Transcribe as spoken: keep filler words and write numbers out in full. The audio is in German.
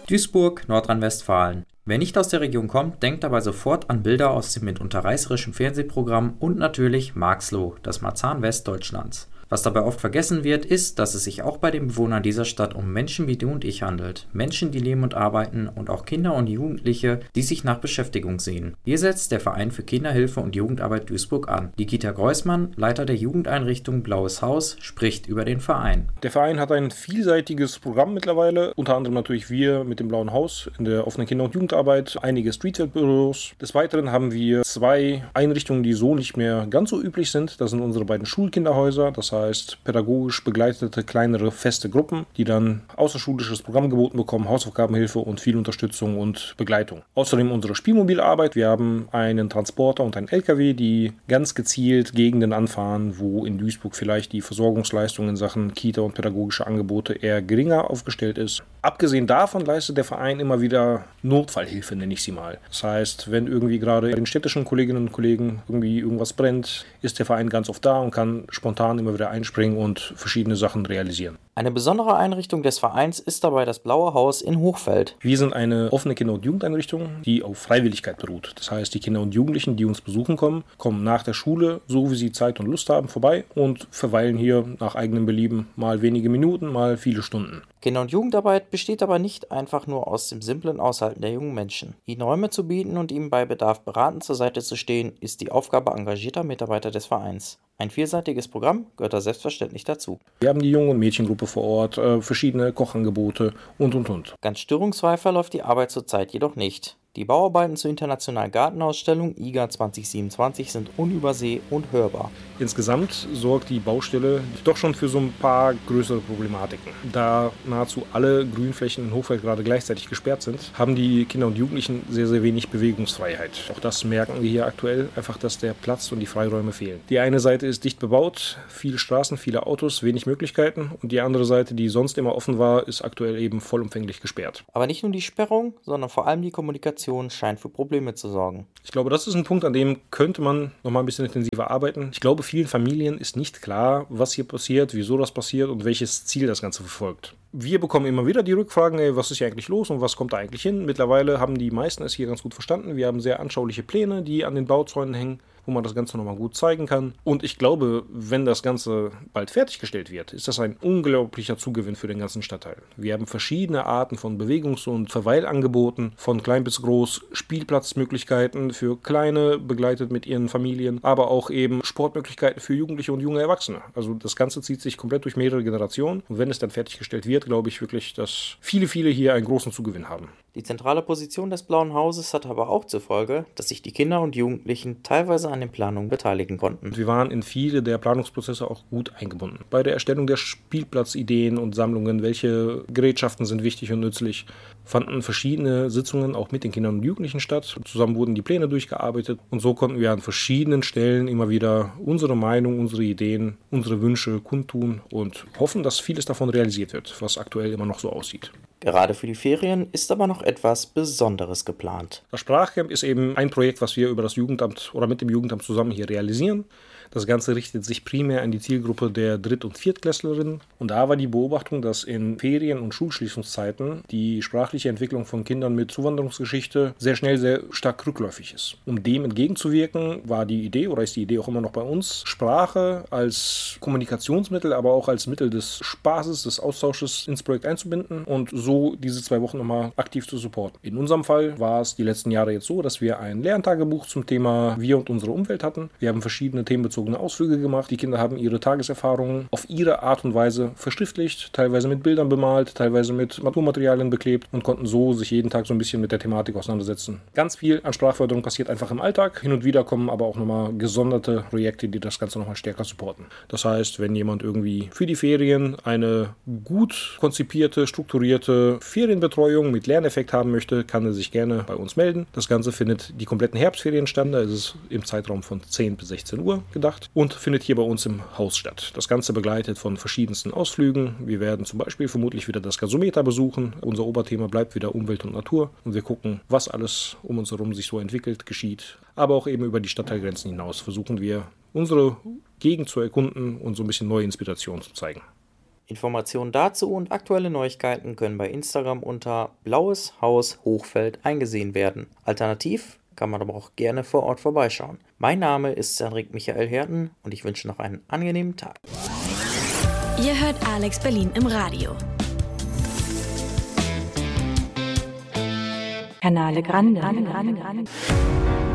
Duisburg, Nordrhein-Westfalen. Wer nicht aus der Region kommt, denkt dabei sofort an Bilder aus dem mitunter reißerischen Fernsehprogramm und natürlich Marxloh, das Marzahn Westdeutschlands. Was dabei oft vergessen wird, ist, dass es sich auch bei den Bewohnern dieser Stadt um Menschen wie du und ich handelt. Menschen, die leben und arbeiten und auch Kinder und Jugendliche, die sich nach Beschäftigung sehen. Hier setzt der Verein für Kinderhilfe und Jugendarbeit Duisburg an. Nikita Greusmann, Leiter der Jugendeinrichtung Blaues Haus, spricht über den Verein. Der Verein hat ein vielseitiges Programm mittlerweile, unter anderem natürlich wir mit dem Blauen Haus in der offenen Kinder- und Jugendarbeit, einige Streetfeld-Büros. Des Weiteren haben wir zwei Einrichtungen, die so nicht mehr ganz so üblich sind. Das sind unsere beiden Schulkinderhäuser, das heißt pädagogisch begleitete kleinere feste Gruppen, die dann außerschulisches Programm geboten bekommen, Hausaufgabenhilfe und viel Unterstützung und Begleitung. Außerdem unsere Spielmobilarbeit. Wir haben einen Transporter und einen L K W, die ganz gezielt Gegenden anfahren, wo in Duisburg vielleicht die Versorgungsleistung in Sachen Kita und pädagogische Angebote eher geringer aufgestellt ist. Abgesehen davon leistet der Verein immer wieder Notfallhilfe, nenne ich sie mal. Das heißt, wenn irgendwie gerade den städtischen Kolleginnen und Kollegen irgendwie irgendwas brennt, ist der Verein ganz oft da und kann spontan immer wieder einspringen und verschiedene Sachen realisieren. Eine besondere Einrichtung des Vereins ist dabei das Blaue Haus in Hochfeld. Wir sind eine offene Kinder- und Jugendeinrichtung, die auf Freiwilligkeit beruht. Das heißt, die Kinder und Jugendlichen, die uns besuchen kommen, kommen nach der Schule, so wie sie Zeit und Lust haben, vorbei und verweilen hier nach eigenem Belieben mal wenige Minuten, mal viele Stunden. Kinder- und Jugendarbeit besteht aber nicht einfach nur aus dem simplen Aushalten der jungen Menschen. Ihnen Räume zu bieten und ihnen bei Bedarf beratend zur Seite zu stehen, ist die Aufgabe engagierter Mitarbeiter des Vereins. Ein vielseitiges Programm gehört da selbstverständlich dazu. Wir haben die Jungen- und Mädchengruppe vor Ort, äh, verschiedene Kochangebote und und und. Ganz störungsfrei verläuft die Arbeit zurzeit jedoch nicht. Die Bauarbeiten zur Internationalen Gartenausstellung I G A zwanzig siebenundzwanzig sind unüberseh und hörbar. Insgesamt sorgt die Baustelle doch schon für so ein paar größere Problematiken. Da nahezu alle Grünflächen in Hochfeld gerade gleichzeitig gesperrt sind, haben die Kinder und Jugendlichen sehr, sehr wenig Bewegungsfreiheit. Auch das merken wir hier aktuell, einfach, dass der Platz und die Freiräume fehlen. Die eine Seite ist dicht bebaut, viele Straßen, viele Autos, wenig Möglichkeiten. Und die andere Seite, die sonst immer offen war, ist aktuell eben vollumfänglich gesperrt. Aber nicht nur die Sperrung, sondern vor allem die Kommunikation scheint für Probleme zu sorgen. Ich glaube, das ist ein Punkt, an dem könnte man noch mal ein bisschen intensiver arbeiten. Ich glaube, vielen Familien ist nicht klar, was hier passiert, wieso das passiert und welches Ziel das Ganze verfolgt. Wir bekommen immer wieder die Rückfragen, ey, was ist hier eigentlich los und was kommt da eigentlich hin? Mittlerweile haben die meisten es hier ganz gut verstanden. Wir haben sehr anschauliche Pläne, die an den Bauzäunen hängen, wo man das Ganze nochmal gut zeigen kann. Und ich glaube, wenn das Ganze bald fertiggestellt wird, ist das ein unglaublicher Zugewinn für den ganzen Stadtteil. Wir haben verschiedene Arten von Bewegungs- und Verweilangeboten, von klein bis groß, Spielplatzmöglichkeiten für Kleine, begleitet mit ihren Familien, aber auch eben Sportmöglichkeiten für Jugendliche und junge Erwachsene. Also das Ganze zieht sich komplett durch mehrere Generationen. Und wenn es dann fertiggestellt wird, glaube ich wirklich, dass viele, viele hier einen großen Zugewinn haben. Die zentrale Position des Blauen Hauses hat aber auch zur Folge, dass sich die Kinder und Jugendlichen teilweise an den Planungen beteiligen konnten. Wir waren in viele der Planungsprozesse auch gut eingebunden. Bei der Erstellung der Spielplatzideen und Sammlungen, welche Gerätschaften sind wichtig und nützlich, fanden verschiedene Sitzungen auch mit den Kindern und Jugendlichen statt. Zusammen wurden die Pläne durchgearbeitet und so konnten wir an verschiedenen Stellen immer wieder unsere Meinung, unsere Ideen, unsere Wünsche kundtun und hoffen, dass vieles davon realisiert wird, was aktuell immer noch so aussieht. Gerade für die Ferien ist aber noch etwas Besonderes geplant. Das Sprachcamp ist eben ein Projekt, was wir über das Jugendamt oder mit dem Jugendamt zusammen hier realisieren. Das Ganze richtet sich primär an die Zielgruppe der Dritt- und Viertklässlerinnen. Und da war die Beobachtung, dass in Ferien- und Schulschließungszeiten die sprachliche Entwicklung von Kindern mit Zuwanderungsgeschichte sehr schnell sehr stark rückläufig ist. Um dem entgegenzuwirken, war die Idee, oder ist die Idee auch immer noch bei uns, Sprache als Kommunikationsmittel, aber auch als Mittel des Spaßes, des Austausches ins Projekt einzubinden und so diese zwei Wochen nochmal aktiv zu supporten. In unserem Fall war es die letzten Jahre jetzt so, dass wir ein Lerntagebuch zum Thema Wir und unsere Umwelt hatten. Wir haben verschiedene themenbezogene Ausflüge gemacht. Die Kinder haben ihre Tageserfahrungen auf ihre Art und Weise verschriftlicht, teilweise mit Bildern bemalt, teilweise mit Naturmaterialien beklebt und konnten so sich jeden Tag so ein bisschen mit der Thematik auseinandersetzen. Ganz viel an Sprachförderung passiert einfach im Alltag. Hin und wieder kommen aber auch nochmal gesonderte Projekte, die das Ganze nochmal stärker supporten. Das heißt, wenn jemand irgendwie für die Ferien eine gut konzipierte, strukturierte Ferienbetreuung mit Lerneffekt haben möchte, kann er sich gerne bei uns melden. Das Ganze findet die kompletten Herbstferien statt. Da ist es im Zeitraum von zehn bis sechzehn Uhr gedacht und findet hier bei uns im Haus statt. Das Ganze begleitet von verschiedensten Ausflügen. Wir werden zum Beispiel vermutlich wieder das Gasometer besuchen. Unser Oberthema bleibt wieder Umwelt und Natur und wir gucken, was alles um uns herum sich so entwickelt, geschieht. Aber auch eben über die Stadtteilgrenzen hinaus versuchen wir, unsere Gegend zu erkunden und so ein bisschen neue Inspirationen zu zeigen. Informationen dazu und aktuelle Neuigkeiten können bei Instagram unter Blaues Haus Hochfeld eingesehen werden. Alternativ kann man aber auch gerne vor Ort vorbeischauen. Mein Name ist Henrik Michael Herten und ich wünsche noch einen angenehmen Tag. Ihr hört Alex Berlin im Radio. Canale Grande. Grande, Grande, Grande.